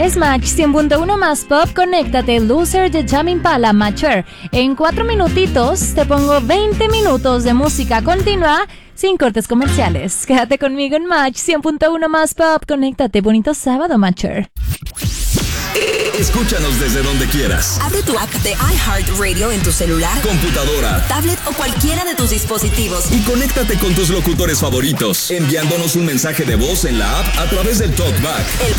Es Match 100.1 más pop, conéctate, Loser de Tame Impala, Mature. En 4 minutitos te pongo 20 minutos de música continua sin cortes comerciales. Quédate conmigo en Match 100.1 más pop, conéctate, bonito sábado, Mature. Escúchanos desde donde quieras. Abre tu app de iHeartRadio en tu celular, computadora, tablet o cualquiera de tus dispositivos. Y conéctate con tus locutores favoritos, enviándonos un mensaje de voz en la app a través del TalkBack.